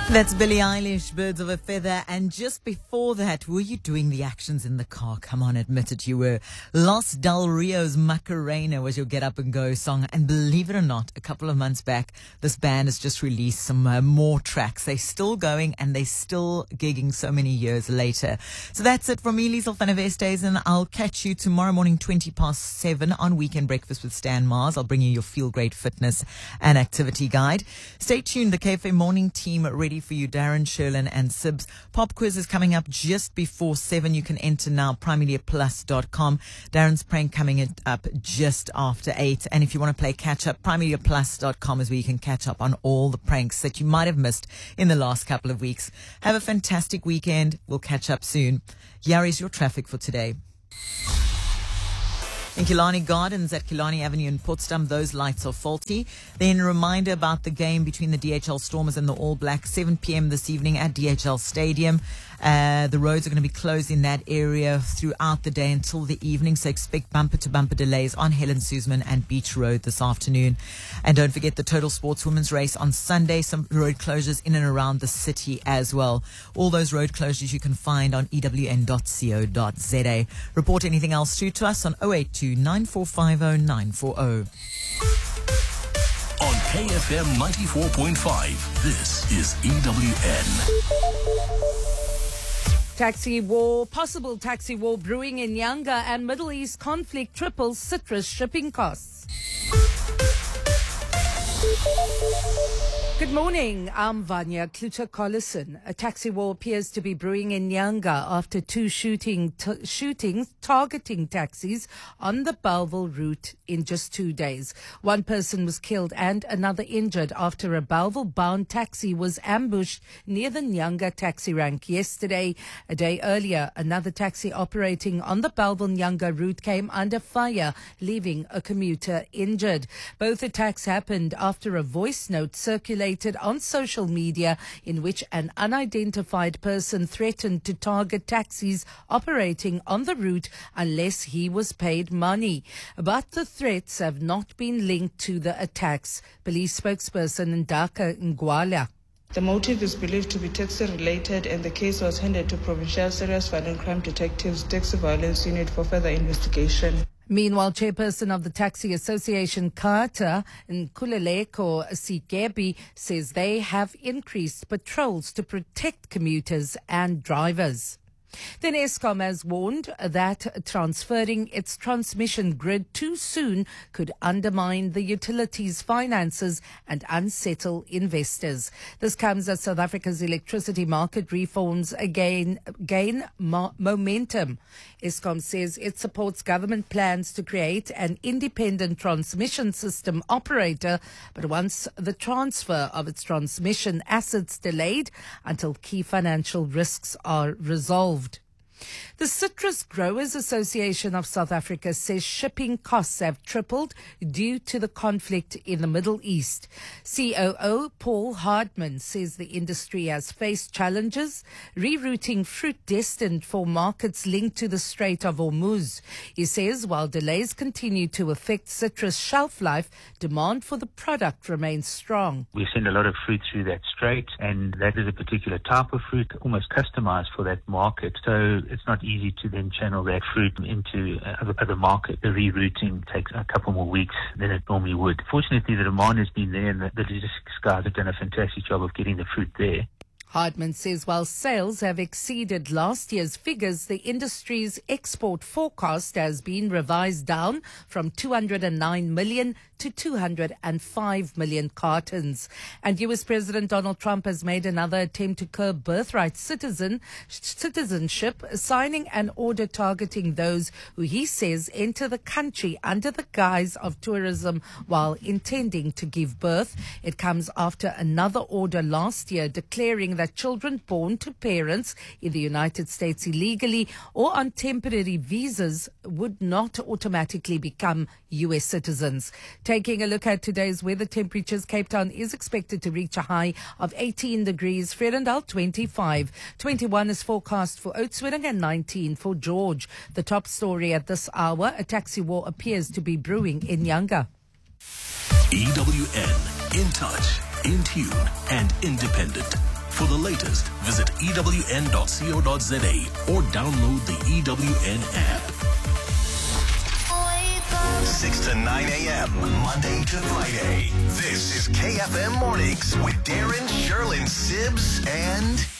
That's Billie Eilish, Birds of a Feather. And just before that, were you doing the actions in the car? Come on, admit it, you were. Los Del Rio's Macarena was your Get Up and Go song. And believe it or not, a couple of months back, this band has just released some more tracks. They're still going and they're still gigging so many years later. So that's it from me, Liesl van der Westhuizen, and I'll catch you tomorrow morning, 7:20 on Weekend Breakfast with Stan Mars. I'll bring you your Feel Great Fitness and Activity Guide. Stay tuned. The KFM morning team ready for you, Darren, Sherlin and Sibs. Pop quiz is coming up just before 7. You can enter now, primediaplus.com. Darren's prank coming up just after 8. And if you want to play catch up, primediaplus.com is where you can catch up on all the pranks that you might have missed in the last couple of weeks. Have a fantastic weekend. We'll catch up soon. Here is your traffic for today. In Killarney Gardens at Killarney Avenue in Potsdam, those lights are faulty. Then a reminder about the game between the DHL Stormers and the All Blacks, 7 p.m. this evening at DHL Stadium. The roads are going to be closed in that area throughout the day until the evening, so expect bumper-to-bumper delays on Helen Suzman and Beach Road this afternoon. And don't forget the Total Sports Women's Race on Sunday, some road closures in and around the city as well. All those road closures you can find on ewn.co.za. Report anything else through to us on 082 9450 940. On KFM 94.5, this is EWN. Possible taxi war brewing in Nyanga, and Middle East conflict triples citrus shipping costs. Good morning, I'm Vanya Kluter-Collison. A taxi war appears to be brewing in Nyanga after two shootings targeting taxis on the Bellville route in just 2 days. One person was killed and another injured after a Bellville-bound taxi was ambushed near the Nyanga taxi rank yesterday. A day earlier, another taxi operating on the Bellville-Nyanga route came under fire, leaving a commuter injured. Both attacks happened after a voice note circulated on social media in which an unidentified person threatened to target taxis operating on the route unless he was paid money. But the threats have not been linked to the attacks. Police spokesperson Ndaka Ngwala. The motive is believed to be taxi-related, and the case was handed to Provincial Serious Violent Crime Detectives Taxi Violence Unit for further investigation. Meanwhile, chairperson of the Taxi Association, Carter Nkululeko Sigebi, says they have increased patrols to protect commuters and drivers. Then Eskom has warned that transferring its transmission grid too soon could undermine the utility's finances and unsettle investors. This comes as South Africa's electricity market reforms gain momentum. Eskom says it supports government plans to create an independent transmission system operator, but wants the transfer of its transmission assets delayed until key financial risks are resolved. The Citrus Growers Association of South Africa says shipping costs have tripled due to the conflict in the Middle East. COO Paul Hardman says the industry has faced challenges rerouting fruit destined for markets linked to the Strait of Hormuz. He says while delays continue to affect citrus shelf life, demand for the product remains strong. We send a lot of fruit through that strait, and that is a particular type of fruit, almost customized for that market. So it's not easy to then channel that fruit into other market. The rerouting takes a couple more weeks than it normally would. Fortunately, the demand has been there, and the logistics guys have done a fantastic job of getting the fruit there. Hardman says while sales have exceeded last year's figures, the industry's export forecast has been revised down from 209 million to 205 million cartons. And US President Donald Trump has made another attempt to curb birthright citizenship, signing an order targeting those who he says enter the country under the guise of tourism while intending to give birth. It comes after another order last year declaring that children born to parents in the United States illegally or on temporary visas would not automatically become U.S. citizens. Taking a look at today's weather temperatures, Cape Town is expected to reach a high of 18 degrees, Vredendal 25. 21 is forecast for Oudtshoorn and 19 for George. The top story at this hour, a taxi war appears to be brewing in Nyanga. EWN, in touch, in tune and independent. For the latest, visit ewn.co.za or download the EWN app. 6 to 9 a.m., Monday to Friday. This is KFM Mornings with Darren, Sherlyn, Sibbs, and